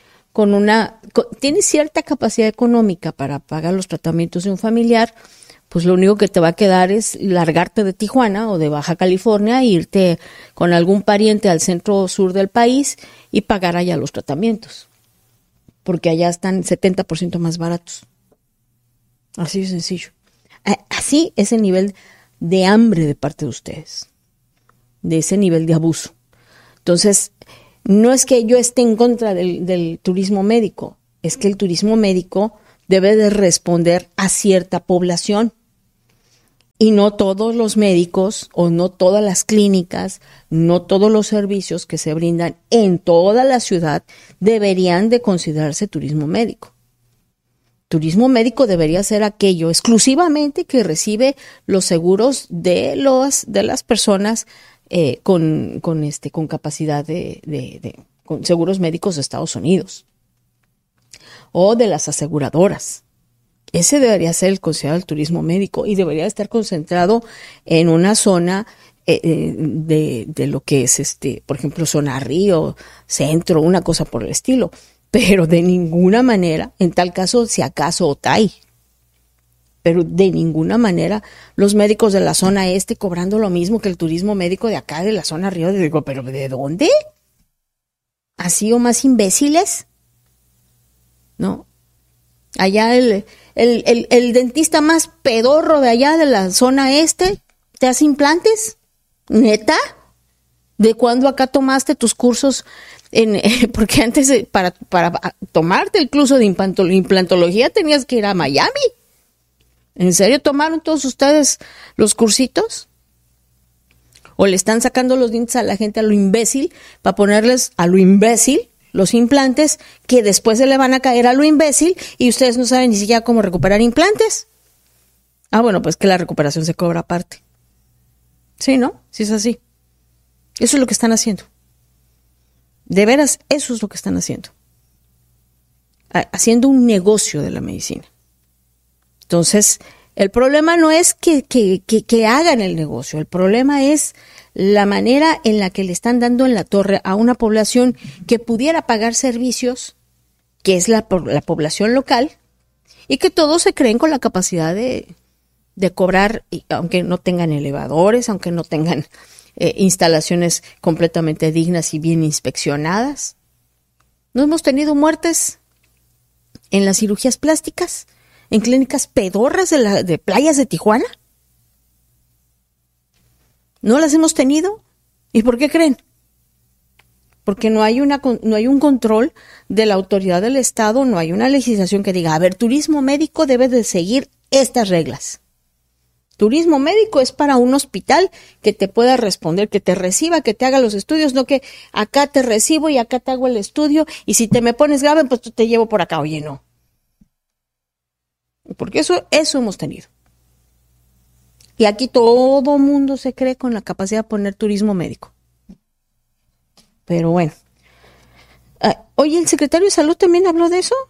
tiene cierta capacidad económica para pagar los tratamientos de un familiar, pues lo único que te va a quedar es largarte de Tijuana o de Baja California e irte con algún pariente al centro sur del país y pagar allá los tratamientos, porque allá están 70% más baratos. Así de sencillo. Así ese nivel de hambre de parte de ustedes, de ese nivel de abuso. Entonces, no es que yo esté en contra del turismo médico, es que el turismo médico debe de responder a cierta población. Y no todos los médicos o no todas las clínicas, no todos los servicios que se brindan en toda la ciudad deberían de considerarse turismo médico. Turismo médico debería ser aquello exclusivamente que recibe los seguros de las personas con capacidad con seguros médicos de Estados Unidos o de las aseguradoras. Ese debería ser el considerado el turismo médico y debería estar concentrado en una zona de lo que es, por ejemplo, zona Río, centro, una cosa por el estilo. Pero de ninguna manera, en tal caso, si acaso Otay, pero de ninguna manera los médicos de la zona este cobrando lo mismo que el turismo médico de acá, de la zona Río. Digo, ¿pero de dónde? ¿Así o más imbéciles? ¿No? Allá el dentista más pedorro de allá de la zona este te hace implantes. ¿Neta? ¿De cuándo acá tomaste tus cursos? Porque antes para tomarte el curso de implantología tenías que ir a Miami. ¿En serio tomaron todos ustedes los cursitos? ¿O le están sacando los dientes a la gente a lo imbécil para ponerles a lo imbécil los implantes que después se le van a caer a lo imbécil y ustedes no saben ni siquiera cómo recuperar implantes? Ah, bueno, pues que la recuperación se cobra aparte. Sí, ¿no? Sí es así. Eso es lo que están haciendo. De veras, eso es lo que están haciendo. Haciendo un negocio de la medicina. Entonces, el problema no es que hagan el negocio, el problema es la manera en la que le están dando en la torre a una población que pudiera pagar servicios, que es la población local, y que todos se creen con la capacidad de cobrar, aunque no tengan elevadores, aunque no tengan instalaciones completamente dignas y bien inspeccionadas. ¿No hemos tenido muertes en las cirugías plásticas? ¿En clínicas pedorras de playas de Tijuana? ¿No las hemos tenido? ¿Y por qué creen? Porque no hay un control de la autoridad del Estado, no hay una legislación que diga, a ver, turismo médico debe de seguir estas reglas. Turismo médico es para un hospital que te pueda responder, que te reciba, que te haga los estudios, no que acá te recibo y acá te hago el estudio y si te me pones grave, pues te llevo por acá. Oye, no. Porque eso hemos tenido. Y aquí todo mundo se cree con la capacidad de poner turismo médico. Pero bueno. Oye, ¿el secretario de Salud también habló de eso?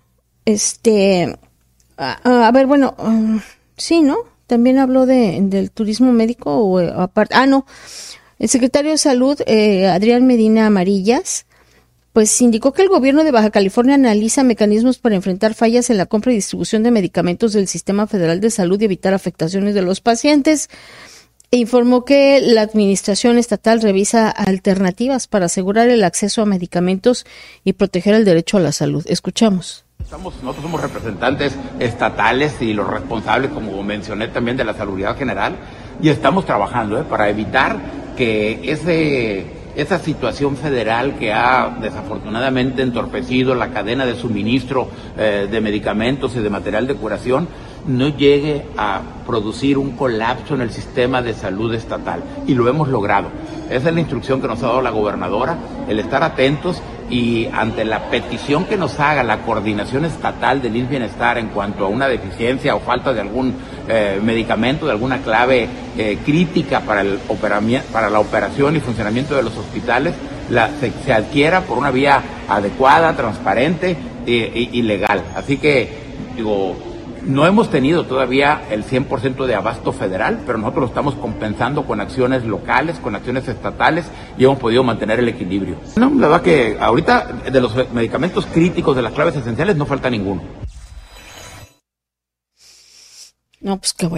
A ver, bueno, sí, ¿no? También habló del turismo médico o aparte. No. El secretario de Salud, Adrián Medina Amarillas, pues indicó que el gobierno de Baja California analiza mecanismos para enfrentar fallas en la compra y distribución de medicamentos del Sistema Federal de Salud y evitar afectaciones de los pacientes. E informó que la administración estatal revisa alternativas para asegurar el acceso a medicamentos y proteger el derecho a la salud. Escuchamos. Nosotros somos representantes estatales y los responsables, como mencioné, también de la salubridad general, y estamos trabajando para evitar que esa situación federal que ha desafortunadamente entorpecido la cadena de suministro de medicamentos y de material de curación no llegue a producir un colapso en el sistema de salud estatal, y lo hemos logrado. Esa es la instrucción que nos ha dado la gobernadora, el estar atentos y ante la petición que nos haga la coordinación estatal del IMSS Bienestar en cuanto a una deficiencia o falta de algún medicamento, de alguna clave crítica para la operación y funcionamiento de los hospitales, se adquiera por una vía adecuada, transparente y legal. Así que, no hemos tenido todavía el 100% de abasto federal, pero nosotros lo estamos compensando con acciones locales, con acciones estatales, y hemos podido mantener el equilibrio. No, la verdad que ahorita de los medicamentos críticos, de las claves esenciales, no falta ninguno. No, pues qué bueno.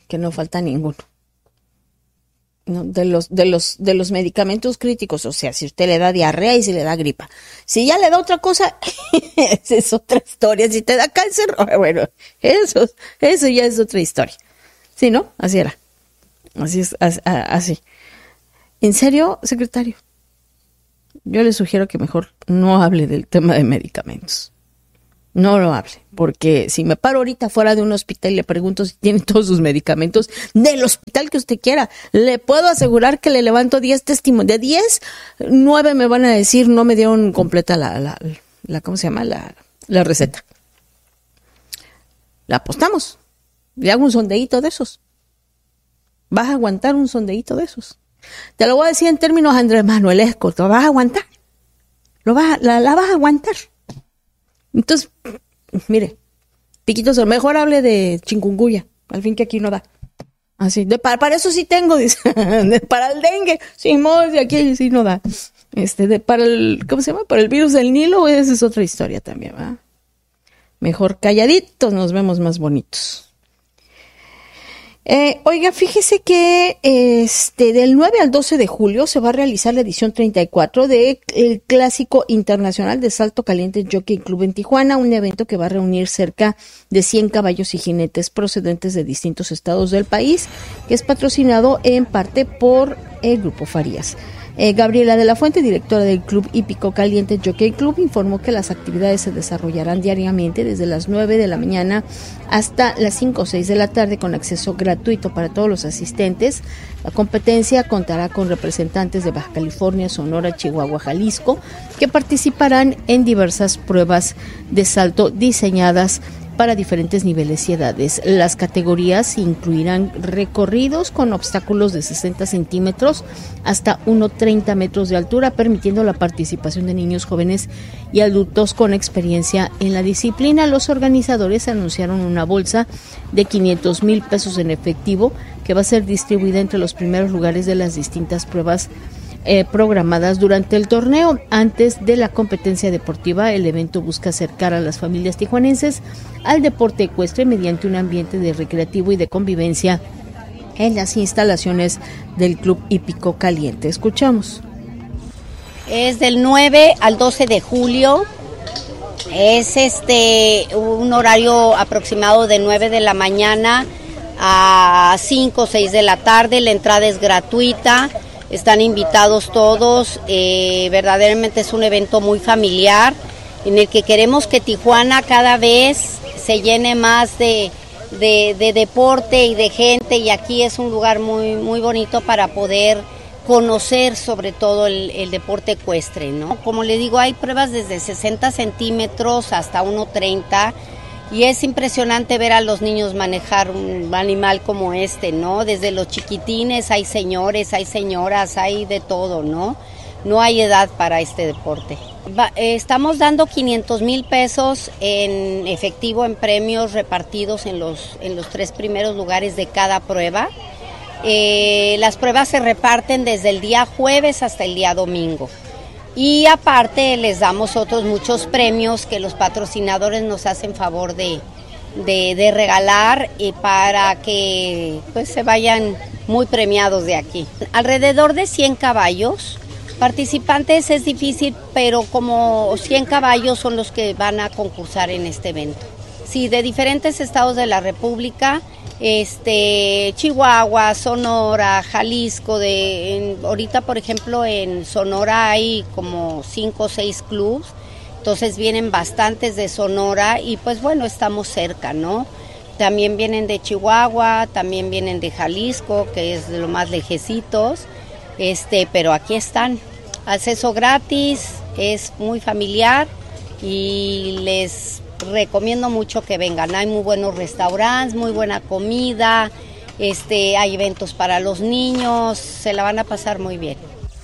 que no falta ninguno. No, de los medicamentos críticos, o sea, si usted le da diarrea y si le da gripa. Si ya le da otra cosa, esa es otra historia. Si te da cáncer, bueno, eso ya es otra historia. Sí, ¿no? Así era. Así es, así. ¿En serio, secretario? Yo le sugiero que mejor no hable del tema de medicamentos. No lo hable, porque si me paro ahorita fuera de un hospital y le pregunto si tiene todos sus medicamentos del hospital que usted quiera, le puedo asegurar que le levanto 10 testimonios. De 10, 9 me van a decir no me dieron completa la ¿cómo se llama? La receta. La apostamos. Le hago un sondeíto de esos. ¿Vas a aguantar un sondeíto de esos? Te lo voy a decir en términos Andrés Manuel Escoto. ¿Lo vas a aguantar? La vas a aguantar. Entonces, mire, piquitos, mejor hable de chikungunya, al fin que aquí no da. Así, para eso sí tengo, dice, para el dengue, sí, de aquí sí no da. Para el, ¿cómo se llama? Para el virus del Nilo, esa es otra historia también, ¿verdad? Mejor calladitos, nos vemos más bonitos. Oiga, fíjese que del 9 al 12 de julio se va a realizar la edición 34 del Clásico Internacional de Salto Caliente Jockey Club en Tijuana, un evento que va a reunir cerca de 100 caballos y jinetes procedentes de distintos estados del país, que es patrocinado en parte por el Grupo Farías. Gabriela de la Fuente, directora del Club Hípico Caliente Jockey Club, informó que las actividades se desarrollarán diariamente desde las 9 de la mañana hasta las 5 o 6 de la tarde con acceso gratuito para todos los asistentes. La competencia contará con representantes de Baja California, Sonora, Chihuahua, Jalisco, que participarán en diversas pruebas de salto diseñadas para diferentes niveles y edades. Las categorías incluirán recorridos con obstáculos de 60 centímetros hasta 1,30 metros de altura, permitiendo la participación de niños, jóvenes y adultos con experiencia en la disciplina. Los organizadores anunciaron una bolsa de 500,000 pesos en efectivo que va a ser distribuida entre los primeros lugares de las distintas pruebas programadas durante el torneo. Antes de la competencia deportiva, el evento busca acercar a las familias tijuanenses al deporte ecuestre mediante un ambiente de recreativo y de convivencia en las instalaciones del Club Hípico Caliente. Escuchamos. Es del 9 al 12 de julio. Es un horario aproximado de 9 de la mañana a 5 o 6 de la tarde. La entrada es gratuita. Están invitados todos, verdaderamente es un evento muy familiar en el que queremos que Tijuana cada vez se llene más de deporte y de gente, y aquí es un lugar muy, muy bonito para poder conocer sobre todo el deporte ecuestre, ¿no? Como le digo, hay pruebas desde 60 centímetros hasta 1,30 y es impresionante ver a los niños manejar un animal como ¿no? Desde los chiquitines hay señores, hay señoras, hay de todo, ¿no? No hay edad para este deporte. Estamos dando 500,000 pesos en efectivo en premios repartidos en los 3 primeros lugares de cada prueba. Las pruebas se reparten desde el día jueves hasta el día domingo. Y aparte les damos otros muchos premios que los patrocinadores nos hacen favor de regalar y para que pues se vayan muy premiados de aquí. Alrededor de 100 caballos. Participantes es difícil, pero como 100 caballos son los que van a concursar en este evento. Sí, de diferentes estados de la República, Chihuahua, Sonora, Jalisco, ahorita por ejemplo en Sonora hay como 5 o 6 clubs, entonces vienen bastantes de Sonora y pues bueno, estamos cerca, ¿no? También vienen de Chihuahua, también vienen de Jalisco, que es de lo más lejecitos, pero aquí están. Acceso gratis, es muy familiar y les recomiendo mucho que vengan. Hay muy buenos restaurantes, muy buena comida, hay eventos para los niños, se la van a pasar muy bien.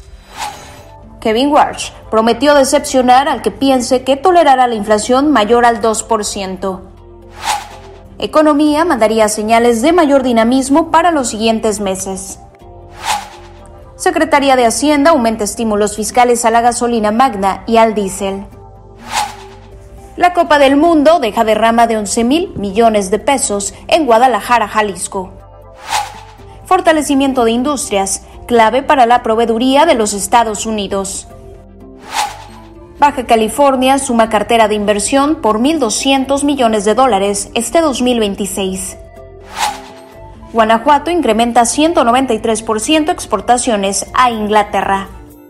Kevin Warsh prometió decepcionar al que piense que tolerará la inflación mayor al 2%. Economía mandaría señales de mayor dinamismo para los siguientes meses. Secretaría de Hacienda aumenta estímulos fiscales a la gasolina magna y al diésel. La Copa del Mundo deja derrama de 11,000 millones de pesos en Guadalajara, Jalisco. fortalecimiento de industrias, clave para la proveeduría de los Estados Unidos. Baja California suma cartera de inversión por $1,200 millones este 2026. Guanajuato incrementa 193% exportaciones a Inglaterra.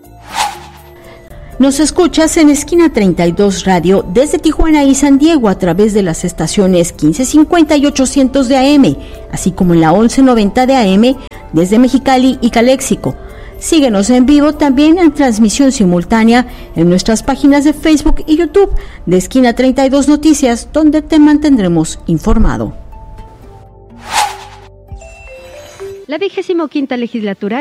Nos escuchas en Esquina 32 Radio desde Tijuana y San Diego a través de las estaciones 1550 y 800 de AM, así como en la 1190 de AM desde Mexicali y Caléxico. Síguenos en vivo también en transmisión simultánea en nuestras páginas de Facebook y YouTube de Esquina 32 Noticias, donde te mantendremos informado. La 25ª legislatura